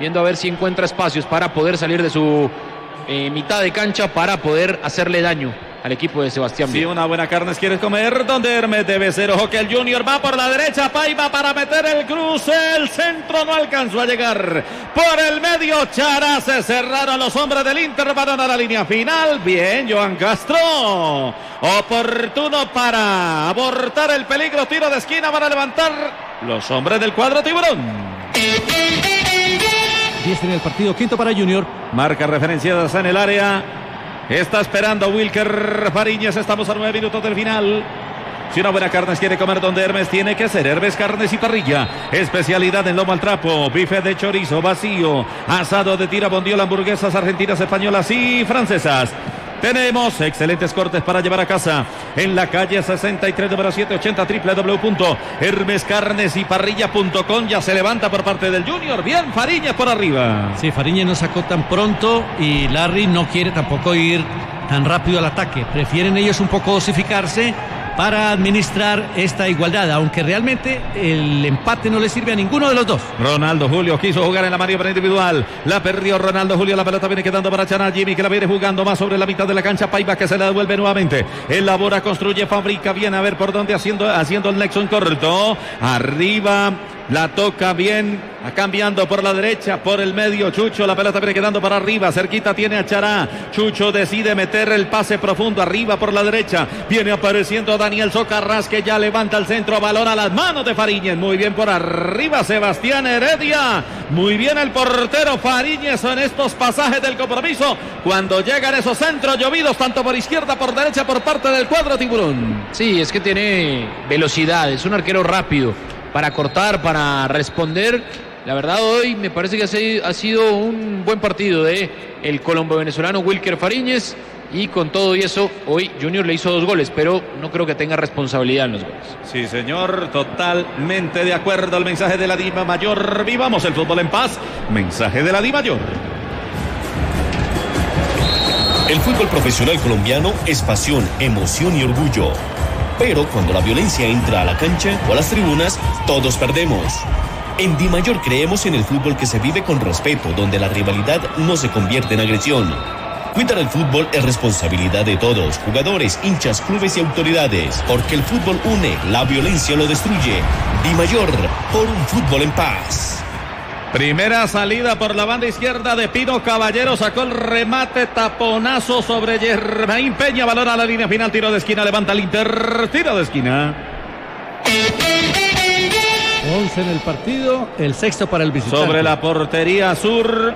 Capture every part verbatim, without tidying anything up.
viendo a ver si encuentra espacios para poder salir de su eh, mitad de cancha, para poder hacerle daño al equipo de Sebastián Si Viera. una buena carne quieres comer, donde Hermes debe ser. Ojo que el Junior va por la derecha, Paiva para meter el cruce, el centro no alcanzó a llegar. Por el medio, Chará, se cerraron los hombres del Inter, van a la línea final. Bien, Johan Castro, oportuno para abortar el peligro, tiro de esquina para levantar los hombres del cuadro tiburón. diez en el partido, quinto para Junior. Marca referenciadas en el área. Está esperando Wilker Fariñez. Estamos a nueve minutos del final. Si una buena carne quiere comer, donde Hermes tiene que ser. Hermes Carnes y Parrilla. Especialidad en lomo al trapo, bife de chorizo, vacío, asado de tira, bondiola, hamburguesas argentinas, españolas y francesas. Tenemos excelentes cortes para llevar a casa en la calle sesenta y tres, número setecientos ochenta, doble u doble u doble u punto hermes carnes y parrilla punto com. Ya se levanta por parte del Junior. Bien, Fariñez por arriba. Sí, Fariñez no sacó tan pronto y Larry no quiere tampoco ir tan rápido al ataque. Prefieren ellos un poco dosificarse para administrar esta igualdad, aunque realmente el empate no le sirve a ninguno de los dos. Ronaldo Julio quiso jugar en la maniobra individual, la perdió Ronaldo Julio, la pelota viene quedando para Chará, Jimmy que la viene jugando más sobre la mitad de la cancha, Paiva que se la devuelve nuevamente, elabora, construye, fabrica, viene a ver por dónde haciendo, haciendo el nexo en corto, arriba, la toca bien, cambiando por la derecha, por el medio, Chucho, la pelota viene quedando para arriba, cerquita tiene a Chará, Chucho decide meter el pase profundo, arriba por la derecha, viene apareciendo Daniel Socarrás que ya levanta el centro, balón a las manos de Fariñez, muy bien por arriba Sebastián Heredia, muy bien el portero Fariñez en estos pasajes del compromiso, cuando llegan esos centros llovidos, tanto por izquierda, por derecha, por parte del cuadro tiburón. Sí, es que tiene velocidad, es un arquero rápido para cortar, para responder. La verdad hoy me parece que ha sido un buen partido de el colombo venezolano Wilker Fariñez, y con todo y eso hoy Junior le hizo dos goles, pero no creo que tenga responsabilidad en los goles. Sí señor, totalmente de acuerdo. El mensaje de la Di Mayor, vivamos el fútbol en paz. Mensaje de la Di Mayor. El fútbol profesional colombiano es pasión, emoción y orgullo. Pero cuando la violencia entra a la cancha o a las tribunas, todos perdemos. En Di Mayor creemos en el fútbol que se vive con respeto, donde la rivalidad no se convierte en agresión. Cuidar el fútbol es responsabilidad de todos, jugadores, hinchas, clubes y autoridades, porque el fútbol une, la violencia lo destruye. Di Mayor, por un fútbol en paz. Primera salida por la banda izquierda de Pino Caballero, sacó el remate, taponazo sobre Germain Peña, balón a la línea final, tiro de esquina, levanta el Inter, tiro de esquina. once en el partido, el sexto para el visitante. Sobre la portería sur.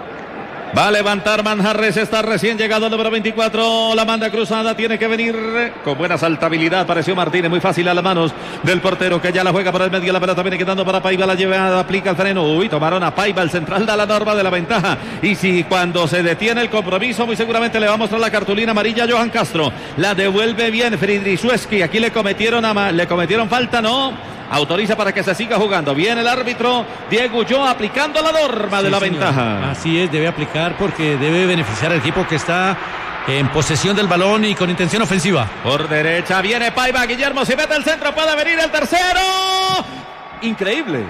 Va a levantar Manjarres, está recién llegado el número veinticuatro, la manda cruzada, tiene que venir con buena saltabilidad, pareció Martínez, muy fácil a las manos del portero que ya la juega por el medio, la pelota viene quedando para Paiva, la lleva, aplica el freno, uy, tomaron a Paiva, el central da la norma de la ventaja, y si cuando se detiene el compromiso, muy seguramente le va a mostrar la cartulina amarilla a Johan Castro, la devuelve bien Friedrichswski, aquí le cometieron, a, le cometieron falta, no, autoriza para que se siga jugando. Bien el árbitro Diego Ulloa aplicando la norma sí, de la señor. Ventaja. Así es, debe aplicar porque debe beneficiar al equipo que está en posesión del balón y con intención ofensiva. Por derecha viene Paiva, Guillermo, si mete el centro puede venir el tercero. Increíble.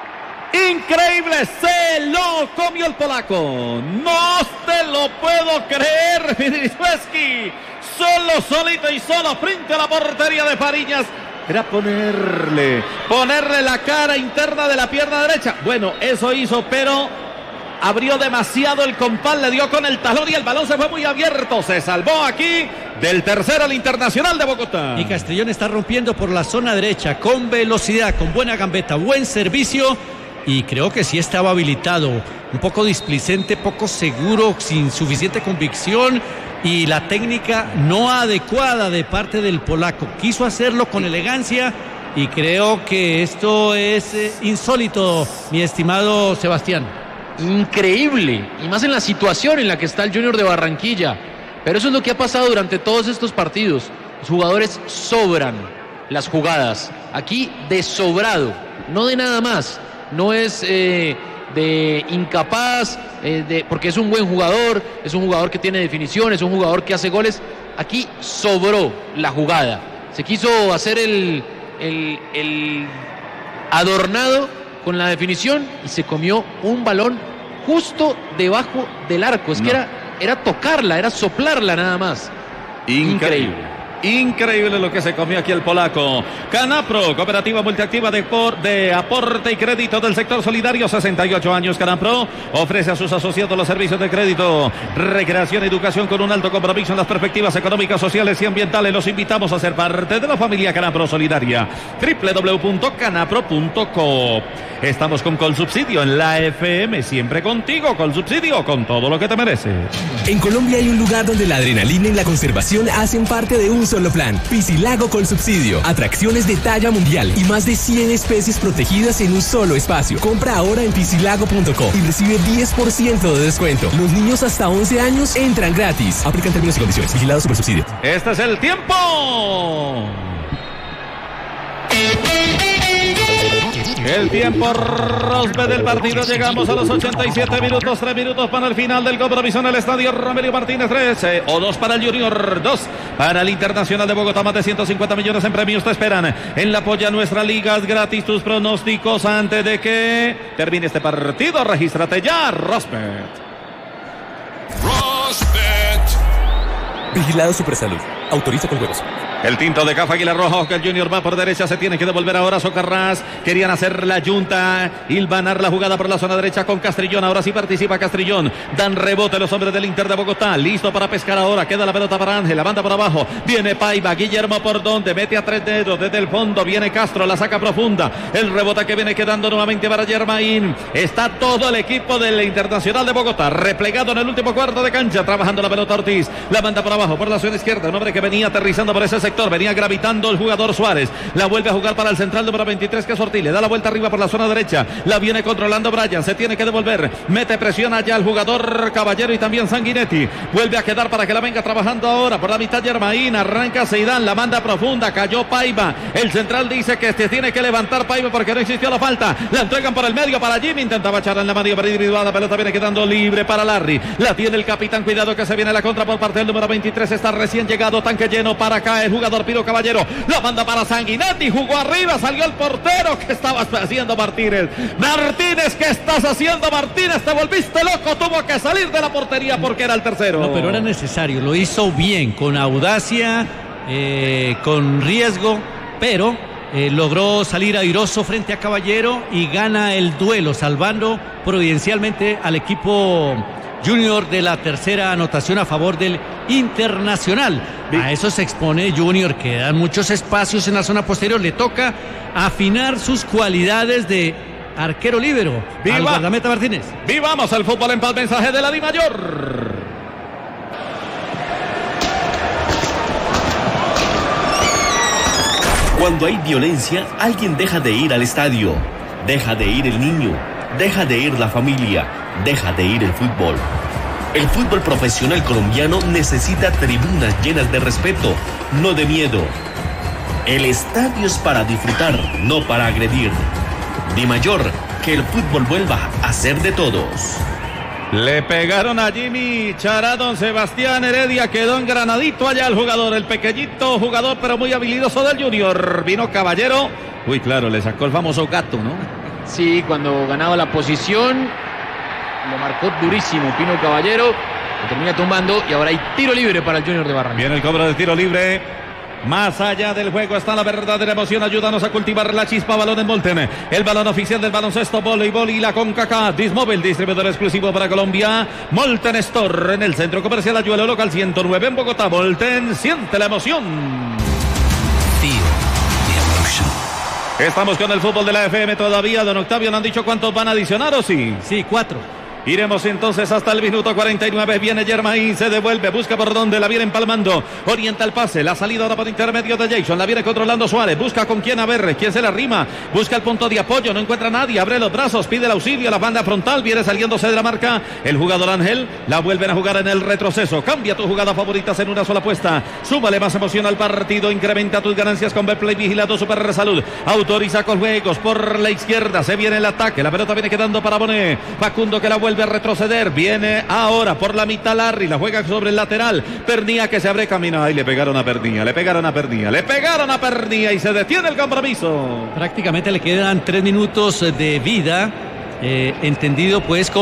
Increíble, se lo comió el polaco. No te lo puedo creer, Friedrichswski. Solo, solito y solo frente a la portería de Fariñez. Era ponerle, ponerle la cara interna de la pierna derecha. Bueno, eso hizo, pero abrió demasiado el compás, le dio con el talón y el balón se fue muy abierto. Se salvó aquí del tercero el Internacional de Bogotá. Y Castrillón está rompiendo por la zona derecha, con velocidad, con buena gambeta, buen servicio. Y creo que sí estaba habilitado, un poco displicente, poco seguro, sin suficiente convicción y la técnica no adecuada de parte del polaco. Quiso hacerlo con elegancia y creo que esto es eh, insólito, mi estimado Sebastián. Increíble, y más en la situación en la que está el Junior de Barranquilla. Pero eso es lo que ha pasado durante todos estos partidos. Los jugadores sobran las jugadas. Aquí de sobrado, no de nada más. No es eh, de incapaz, eh, de, porque es un buen jugador, es un jugador que tiene definición, es un jugador que hace goles. Aquí sobró la jugada. Se quiso hacer el, el, el adornado con la definición y se comió un balón justo debajo del arco. Es No. que era, era tocarla, era soplarla nada más. Increíble. Increíble lo que se comió aquí el polaco. Canapro, cooperativa multiactiva de, por, de aporte y crédito del sector solidario, sesenta y ocho años. Canapro ofrece a sus asociados los servicios de crédito, recreación, educación con un alto compromiso en las perspectivas económicas, sociales y ambientales. Los invitamos a ser parte de la familia Canapro Solidaria. doble u doble u doble u punto canapro punto co. Estamos con Colsubsidio en la F M, siempre contigo, Colsubsidio, con todo lo que te mereces. En Colombia hay un lugar donde la adrenalina y la conservación hacen parte de un solo plan. Piscilago Colsubsidio. Atracciones de talla mundial y más de cien especies protegidas en un solo espacio. Compra ahora en piscilago punto co y recibe diez por ciento de descuento. Los niños hasta once años entran gratis. Aplican términos y condiciones. Vigilado Supersubsidio. Este es el tiempo. El tiempo Rosbe del partido. Llegamos a los ochenta y siete minutos. tres minutos para el final del compromiso en el estadio Romelio Martínez. trece o dos para el Junior, dos para el Internacional de Bogotá. Más de ciento cincuenta millones en premios te esperan en la Polla Nuestra Ligas. Gratis tus pronósticos antes de que termine este partido. Regístrate ya, Rosbet. Rosbet. Vigilado Supersalud. Autoriza con juegos. El tinto de Cafa Águila Roja, que el Junior va por derecha, se tiene que devolver ahora Socarrás. Querían hacer la yunta, hilvanar la jugada por la zona derecha con Castrillón. Ahora sí participa Castrillón. Dan rebote los hombres del Inter de Bogotá. Listo para pescar ahora. Queda la pelota para Ángel. La banda por abajo. Viene Paiva. Guillermo por donde. Mete a tres dedos desde el fondo. Viene Castro. La saca profunda. El rebote que viene quedando nuevamente para Germain. Está todo el equipo del Internacional de Bogotá replegado en el último cuarto de cancha. Trabajando la pelota Ortiz. La banda por abajo por la zona izquierda. Un hombre que venía aterrizando por ese sector. Venía gravitando el jugador Suárez. La vuelve a jugar para el central número veintitrés, que es Ortiz. Le da la vuelta arriba por la zona derecha. La viene controlando Bryan. Se tiene que devolver. Mete presión allá el jugador Caballero y también Sanguinetti. Vuelve a quedar para que la venga trabajando ahora por la mitad Germain. Arranca Seidán. La manda profunda. Cayó Paiva. El central dice que se tiene que levantar Paiva porque no existió la falta. La entregan por el medio para Jimmy. Intentaba echar en la maniobra individual. La pelota viene quedando libre para Larry. La tiene el capitán. Cuidado que se viene la contra por parte del número veintitrés. Está recién llegado. Tanque lleno para acá. El jugador Piro Caballero. La manda para Sanguinetti. Jugó arriba. Salió el portero. ¿Qué estabas haciendo, Martínez? Martínez, ¿qué estás haciendo, Martínez? Te volviste loco. Tuvo que salir de la portería porque era el tercero. No, pero era necesario. Lo hizo bien, con audacia, eh, con riesgo, pero eh, logró salir airoso frente a Caballero y gana el duelo, salvando providencialmente al equipo Junior de la tercera anotación a favor del Internacional. A eso se expone Junior, que dan muchos espacios en la zona posterior. Le toca afinar sus cualidades de arquero líbero al guardameta Martínez. Vivamos el fútbol en paz. Mensaje de la Dimayor. Cuando hay violencia, alguien deja de ir al estadio. Deja de ir el niño. Deja de ir la familia. Deja de ir el fútbol. El fútbol profesional colombiano necesita tribunas llenas de respeto, no de miedo. El estadio es para disfrutar, no para agredir. Dimayor, que el fútbol vuelva a ser de todos. Le pegaron a Jimmy Chará. Don Sebastián Heredia quedó engranadito allá el jugador, el pequeñito jugador pero muy habilidoso del Junior. Vino Caballero. Uy, claro, le sacó el famoso gato, ¿no? Sí, cuando ganaba la posición, lo marcó durísimo Pino Caballero, lo termina tumbando y ahora hay tiro libre para el Junior de Barranquilla. Viene el cobro de tiro libre. Más allá del juego está la verdadera emoción. Ayúdanos a cultivar la chispa. Balón en Molten. El balón oficial del baloncesto, voleibol y la CONCACAF. Dismóvil, distribuidor exclusivo para Colombia. Molten Store en el centro comercial Ayuelo, local ciento nueve en Bogotá. Molten, siente la emoción. Estamos con el fútbol de la F M todavía. Don Octavio, ¿no han dicho cuántos van a adicionar o sí? Sí, cuatro. Iremos entonces hasta el minuto cuarenta y nueve. Viene Germain, se devuelve, busca por donde, la viene empalmando, orienta el pase, la salida ahora por intermedio de Jason, la viene controlando Suárez, busca con quién, a ver, quién se la rima, busca el punto de apoyo, no encuentra a nadie, abre los brazos, pide el auxilio, la banda frontal, viene saliéndose de la marca, el jugador Ángel, la vuelven a jugar en el retroceso, cambia tus jugadas favoritas en una sola apuesta, súmale más emoción al partido, incrementa tus ganancias con Betplay Vigilado Super Salud, autoriza con juegos por la izquierda, se viene el ataque, la pelota viene quedando para Bonet, Facundo que la vuelve a retroceder, viene ahora por la mitad Larry, la juega sobre el lateral, Pernía que se abre camino, y le pegaron a Pernía, le pegaron a Pernía, le pegaron a Pernía y se detiene el compromiso. Prácticamente le quedan tres minutos de vida, eh, entendido pues como